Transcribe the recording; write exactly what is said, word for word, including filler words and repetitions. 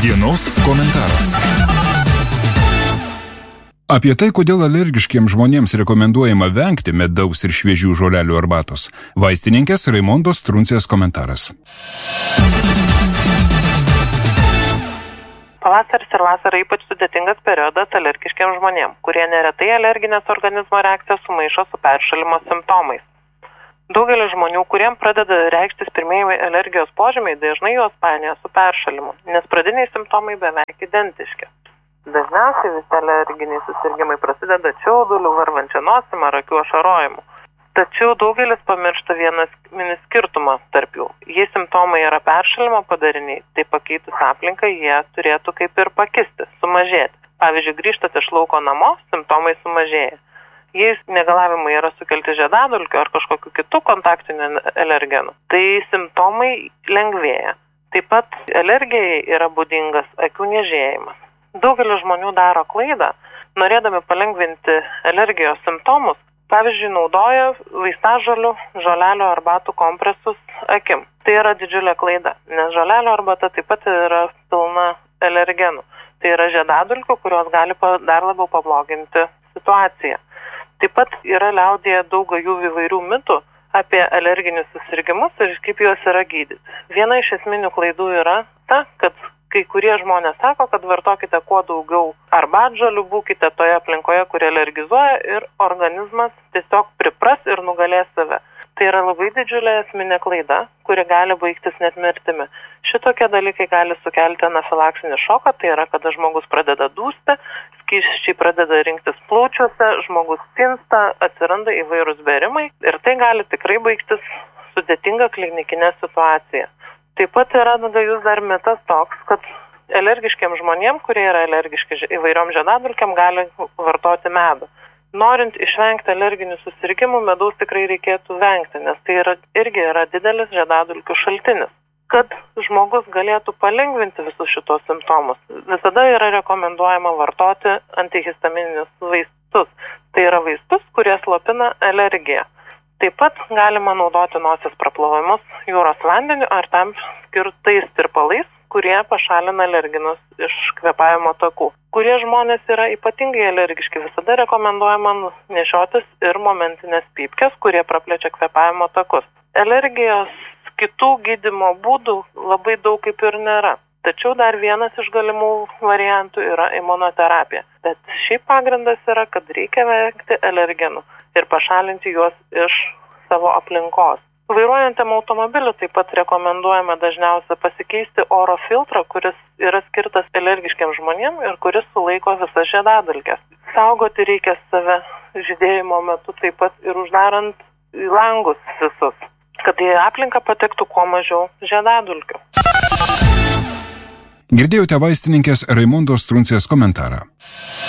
Dienos komentaras. Apie tai, kodėl alergiškiems žmonėms rekomenduojama vengti medaus ir šviežių žolelių arbatos. Vaistininkės Raimondos Truncės komentaras. Pavasaris ir vasara ypač sudėtingas periodas alergiškiems žmonėms, kurie neretai alerginės organizmo reakcijas sumaišo su peršalimo simptomais. Daugelis žmonių, kuriem pradeda reikštis pirmieji alergijos požymiai, dažnai juos painioja su peršalimu, nes pradiniai simptomai beveik identiški. Dažniausiai visi alerginiai susirgimai prasideda čiauduliu, varvančia nosim ar akių ašarojimu. Tačiau daugelis pamiršta vienas mini skirtumą tarp jų. Jei simptomai yra peršalimo padariniai, tai pakeitus aplinką jie turėtų kaip ir pakisti, sumažėti. Pavyzdžiui, grįžtat iš lauko namo, simptomai sumažėja. Jei negalavimai yra sukelti žiedadulkių ar kažkokiu kitų kontaktinių alergenų, tai simptomai lengvėja. Taip pat alergijai yra būdingas akių niežėjimas. Daugelis žmonių daro klaidą, norėdami palengvinti alergijos simptomus, pavyzdžiui, naudoja vaistažolių, žolelių arbatų kompresus akim. Tai yra didžiulė klaida, nes žolelių arbata taip pat yra pilna alergenų. Tai yra žiedadulkių, kurios gali dar labiau pabloginti situaciją. Taip pat yra liaudyje daug jų įvairių mitų apie alerginius susirgimus ir kaip juos yra gydyti. Viena iš esminių klaidų yra ta, kad kai kurie žmonės sako, kad vartokite kuo daugiau arbatžolių, būkite toje aplinkoje, kuri alergizuoja ir organizmas tiesiog pripras ir nugalės save. Tai yra labai didžiulė esminė klaida, kuri gali baigtis net mirtimi. Šitokie dalykai gali sukelti anafilaksinį šoką, tai yra, kada žmogus pradeda dūsti, skysčiai pradeda rinktis plaučiuose, žmogus tinsta, atsiranda įvairūs bėrimai ir tai gali tikrai baigtis sudėtinga klinikinė situacija. Taip pat yra gajus dar mitas toks, kad alergiškiams žmonėms, kurie yra alergiški įvairiom žiedadulkėm, gali vartoti medų. Norint išvengti alerginių susirgimų, medaus tikrai reikėtų vengti, nes tai yra, irgi yra didelis žiedadulkių šaltinis. Kad žmogus galėtų palengvinti visus šitos simptomus, visada yra rekomenduojama vartoti antihistamininius vaistus. Tai yra vaistus, kurie slopina alergiją. Taip pat galima naudoti nosies praplovimus jūros vandeniu ar tam skirtais tirpalais, kurie pašalina alergenus iš kvėpavimo takų. Kurie žmonės yra ypatingai alergiški, visada rekomenduojama nešiotis ir momentinės pypkės, kurie praplečia kvėpavimo takus. Alergijos kitų gydymo būdų labai daug kaip ir nėra. Tačiau dar vienas iš galimų variantų yra imunoterapija. Bet šiaip pagrindas yra, kad reikia vengti alergenų ir pašalinti juos iš savo aplinkos. Vairuojantiem automobiliu taip pat rekomenduojama dažniausia pasikeisti oro filtrą, kuris yra skirtas alergiškiams žmonėms ir kuris sulaiko visas žiedadulkes. Saugoti reikia save žydėjimo metu taip pat ir uždarant langus visus, kad į aplinką patektų kuo mažiau žiedadulkių. Girdėjote vaistininkės Raimondos Truncės komentarą.